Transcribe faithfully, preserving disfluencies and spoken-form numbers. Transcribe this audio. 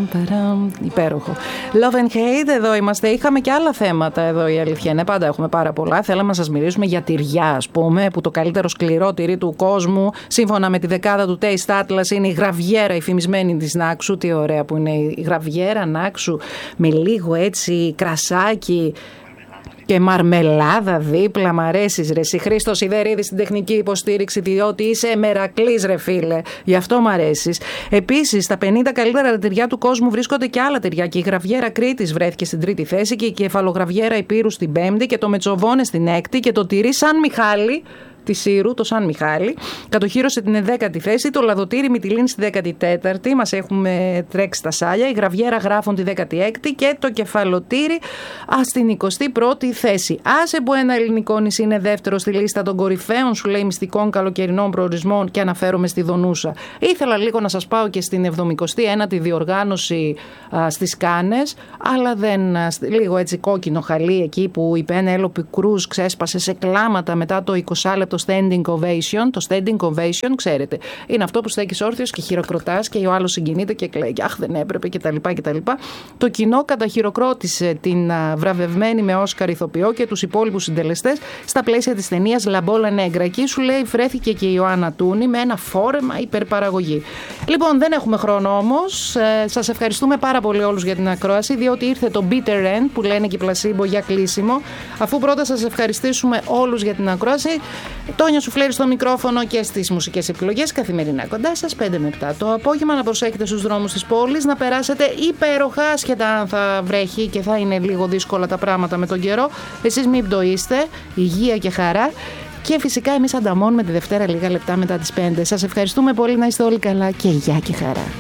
παραμ, υπέροχο. Love and hate, εδώ είμαστε. Είχαμε και άλλα θέματα εδώ, η αλήθεια είναι. Πάντα έχουμε πάρα πολλά. Θέλαμε να σας μιλήσουμε για τυριά, ας πούμε, που το καλύτερο σκληρό τυρί του κόσμου, σύμφωνα με τη δεκάδα του Taste Atlas, είναι η γραβιέρα, η φημισμένη της Νάξου. Τι ωραία που είναι η γραβιέρα Νάξου, με λίγο έτσι κρασάκι και μαρμελάδα δίπλα. Μ' αρέσεις ρε εσύ. Χρήστος Σιδερίδης στην τεχνική υποστήριξη, διότι είσαι μερακλής ρε φίλε. Γι' αυτό μ' αρέσεις. Επίσης, στα πενήντα καλύτερα τυριά του κόσμου βρίσκονται και άλλα τυριά. Και η γραβιέρα Κρήτης βρέθηκε στην τρίτη θέση και η κεφαλογραβιέρα Υπήρου στην πέμπτη και το μετσοβόνε στην έκτη και το τυρί Σαν Μιχάλη τη Σύρου, το Σαν Μιχάλη, κατοχύρωσε την δέκατη θέση, το λαδοτήρι Μυτιλίνη στη δέκατη τέταρτη, μας έχουμε τρέξει τα σάλια, η γραβιέρα Γράφων τη δέκατη έκτη και το κεφαλοτήρι α, στην εικοστή πρώτη θέση. Άσε που ένα ελληνικό νησί είναι δεύτερο στη λίστα των κορυφαίων, σου λέει, μυστικών καλοκαιρινών προορισμών, και αναφέρομαι στη Δονούσα. Ήθελα λίγο να σας πάω και στην εβδομηκοστή ένατη διοργάνωση α, στις Κάνες, αλλά δεν, α, λίγο έτσι κόκκινο χαλί εκεί που η Πενέλοπη Κρούζ ξέσπασε σε κλάματα μετά το είκοσι λεπτό standing ovation. Το standing ovation, ξέρετε, είναι αυτό που στέκεις όρθιος και χειροκροτάς και ο άλλος συγκινείται και κλαίει. Αχ, δεν έπρεπε κτλ. κτλ. Το κοινό καταχειροκρότησε την βραβευμένη με Όσκαρ ηθοποιό και τους υπόλοιπους συντελεστές στα πλαίσια της ταινίας Λαμπόλα Νέγκρα. Εκεί, σου λέει, βρέθηκε και η Ιωάννα Τούνη με ένα φόρεμα υπερπαραγωγή. Λοιπόν, δεν έχουμε χρόνο όμως. Ε, σας ευχαριστούμε πάρα πολύ όλους για την ακρόαση, διότι ήρθε το Bitter End που λένε και οι πλασίμπο για κλείσιμο. Αφού πρώτα σας ευχαριστήσουμε όλους για την ακρόαση. Τόνια Σουφλέρη στο μικρόφωνο και στις μουσικές επιλογές, καθημερινά κοντά σας πέντε με επτά το απόγευμα. Να προσέχετε στους δρόμους της πόλης, να περάσετε υπέροχα, άσχετα αν θα βρέχει και θα είναι λίγο δύσκολα τα πράγματα με τον καιρό. Εσείς μην πτωείστε, υγεία και χαρά. Και φυσικά εμείς ανταμώνουμε τη Δευτέρα λίγα λεπτά μετά τις πέντε. Σας ευχαριστούμε πολύ, να είστε όλοι καλά και γεια και χαρά.